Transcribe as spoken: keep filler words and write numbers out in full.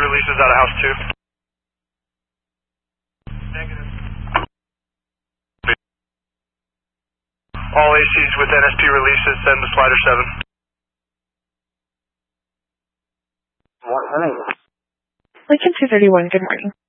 releases out of house two. Negative. All A Cs with N S P releases, send the slider seven. Lincoln two thirty-one, good morning.